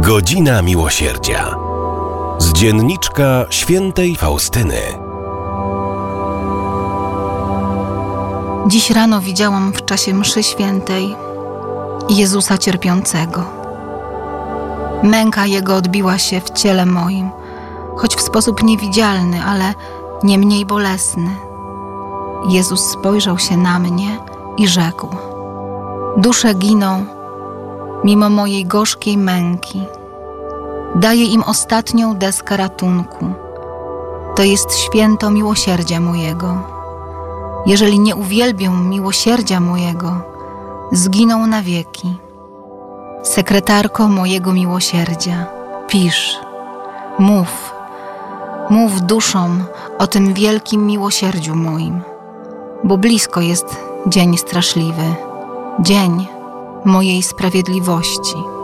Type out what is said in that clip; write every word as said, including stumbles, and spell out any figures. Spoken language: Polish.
Godzina Miłosierdzia. Z dzienniczka świętej Faustyny. Dziś rano widziałam w czasie mszy świętej Jezusa cierpiącego. Męka Jego odbiła się w ciele moim, choć w sposób niewidzialny, ale nie mniej bolesny. Jezus spojrzał się na mnie i rzekł: dusze giną mimo mojej gorzkiej męki. Daję im ostatnią deskę ratunku. To jest święto miłosierdzia mojego. Jeżeli nie uwielbią miłosierdzia mojego, zginą na wieki. Sekretarko mojego miłosierdzia, pisz, mów, mów duszom o tym wielkim miłosierdziu moim, bo blisko jest dzień straszliwy, dzień mojej sprawiedliwości.